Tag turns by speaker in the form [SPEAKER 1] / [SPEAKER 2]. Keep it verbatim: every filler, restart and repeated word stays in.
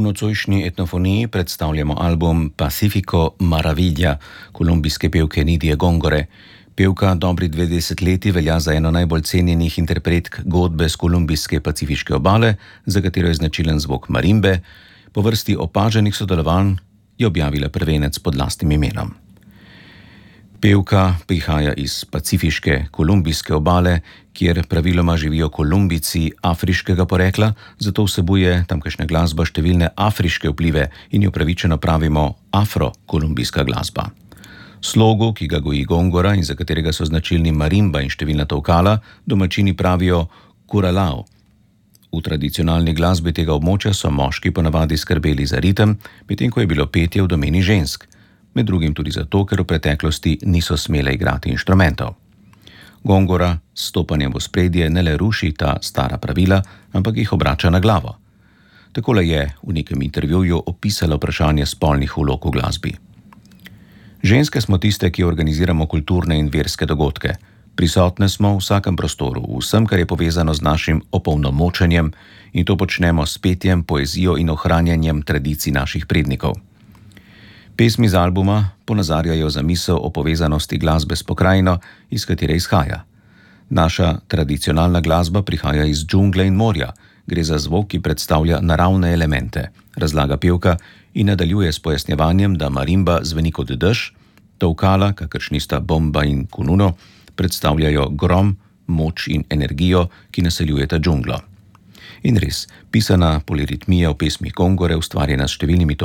[SPEAKER 1] nocojšnji etnofoniji predstavljamo album Pacifico Maravilla kolumbijske pevke Nidije Góngore. Pevka dobri dve desetletji velja za eno najbolj cenjenih interpretk godbe z kolumbijske pacifiške obale, za katero je značilen zvok marimbe. Po vrsti opaženih sodelovanj je objavila prvenec pod lastnim imenom. Pevka prihaja iz pacifiške kolumbijske obale, kjer praviloma živijo Kolumbijci afriškega porekla, zato vsebuje tamkajšnja glasba številne afriške vplive in jo pravičeno pravimo afro-kolumbijska glasba. Slogu, ki ga goji Góngora in za katerega so značilni marimba in številna tolkala, domačini pravijo curalao. V tradicionalni glasbi tega območja so moški ponavadi skrbeli za ritem, medtem ko je bilo petje v domeni žensk. Med drugim tudi zato, ker v preteklosti niso smele igrati inštrumentov. Góngora s stopanjem v spredje ne le ruši ta stara pravila, ampak jih obrača na glavo. Takole je v nekem intervjuju opisala vprašanje spolnih vlog v glasbi. Ženske smo tiste, ki organiziramo kulturne in verske dogodke. Prisotne smo v vsakem prostoru, vsem, kar je povezano z našim opolnomočenjem, in to počnemo s petjem, poezijo in ohranjanjem tradicij naših prednikov. Pesmi z albuma ponazarjajo zamisel o povezanosti glasbe s pokrajino, iz katere izhaja. Naša tradicionalna glasba prihaja iz džungle in morja, gre za zvok, ki predstavlja naravne elemente, razlaga pevka in nadaljuje s pojasnjevanjem, da marimba zveni kot dež, tolkala, kakršni sta bomba in kununo, predstavljajo grom, moč in energijo, ki naseljujeta džunglo. In res, pisana poliritmija v pesmi Góngore ustvarjena s številnimi